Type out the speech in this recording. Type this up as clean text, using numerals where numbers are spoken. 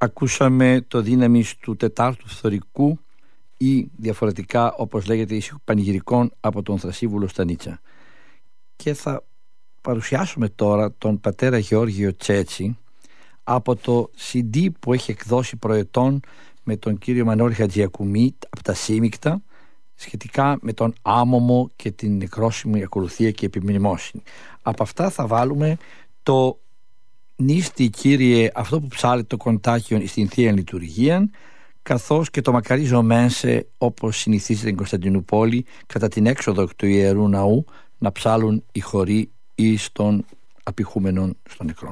Ακούσαμε το δύναμις του τετάρτου φθορικού ή διαφορετικά όπως λέγεται ήσυχο πανηγυρικών από τον Θρασίβουλο Στανίτσα. Και θα παρουσιάσουμε τώρα τον πατέρα Γεώργιο Τσέτσι από το CD που έχει εκδώσει προετών με τον κύριο Μανώλη Χατζιακουμί από τα Σύμικτα σχετικά με τον άμωμο και την νεκρόσιμη ακολουθία και επιμνημόσυνη. Από αυτά θα βάλουμε το «Νίστη Κύριε, αυτό που ψάλει το κοντάκιον στην Θεία Λειτουργία», καθώς και το «Μακαρίζω Μένσε», όπως συνηθίζεται στην Κωνσταντινούπολη κατά την έξοδο του Ιερού Ναού να ψάλουν οι χοροί ή στον απειχούμενον στον νεκρό.